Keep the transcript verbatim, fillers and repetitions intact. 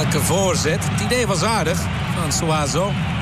Heerlijke voorzet. Het idee was aardig van Suazo.